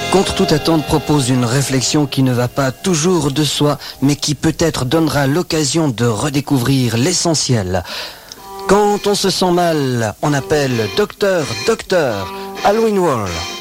Contre toute attente propose une réflexion qui ne va pas toujours de soi, mais qui peut-être donnera l'occasion de redécouvrir l'essentiel. Quand on se sent mal, on appelle docteur, Halloween World.